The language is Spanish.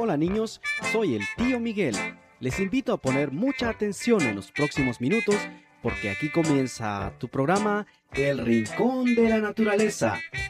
Hola niños, soy el tío Miguel. Les invito a poner mucha atención en los próximos minutos porque aquí comienza tu programa El Rincón de la Naturaleza,